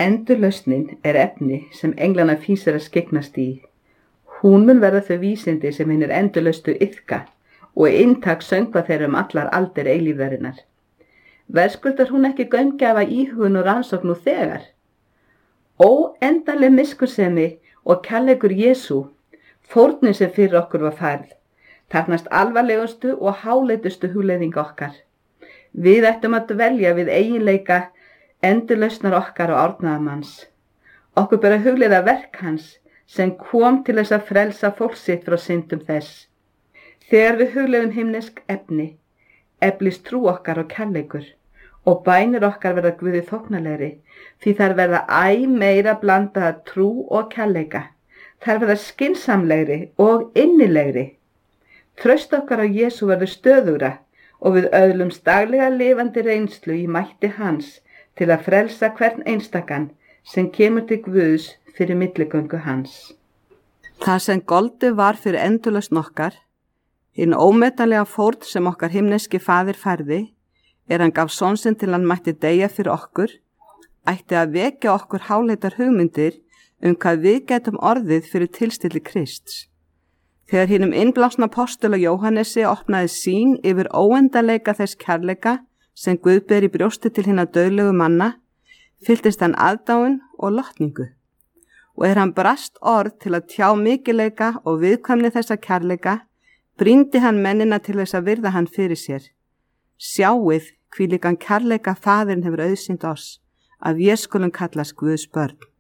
Endurlausnin efni sem englana fýsir að skyggnast í. Hún mun verða þau vísindi sem hinir endurlaustu iðka og inntak söngva þeirra allar aldir eilífðarinnar. Verðskuldar hún ekki gaumgæfa íhugun og rannsókn nú þegar? Óendanleg miskunnsemi og kærleikur Jesú, fórnin sem fyrir okkur var færð, þarfnast alvarlegustu og háleitustu hugleiðing okkar. Við ættum að dvelja við eiginleika endurlausnar okkar og árnaðamanns. Okkur ber að hugleiða verk hans sem kom til þess að frelsa fólk sitt frá syndum þess. Þegar við hugleiðum himnesk efni, eflist trú okkar og kærleikur og bænir okkar verða Guði þóknanlegri, því þær verða æ meira blandaða trú og kærleika. Þær verða skynsamlegri og innilegri. Traust okkar á Jesú verður stöðugra og við öðlumst daglega lifandi reynslu í mætti hans til að frelsa hvern einstakann sem kemur til Guðs fyrir milligöngu hans. Það sem goldið var fyrir endurlausn okkar, hinn ómetanlega fórn sem okkar himneski faðir færði, hann gaf son sinn til hann mætti deyja fyrir okkur, ætti að vekja okkur háleitar hugmyndir hvað við getum orðið fyrir tilstilli Krists. Þegar hinum innblásna apostula Jóhannesi opnaði sýn yfir óendanleika þess kærleika sem Guð ber í brjósti til hinna dauðlegu manna, fylltist hann aðdáun og lotningu. Og hann brast orð til að tjá mikilveika og viðkvæmni þessa kærleika, brýndi hann mennina til þess að virða hann fyrir sér. Sjáið hvílíkan kærleika faðirinn hefur auðsýnt oss, að við skulum kallast Guðs börn.